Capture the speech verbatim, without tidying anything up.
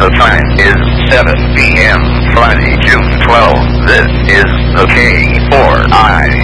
The time is seven p m Friday, June twelfth. This is the K four I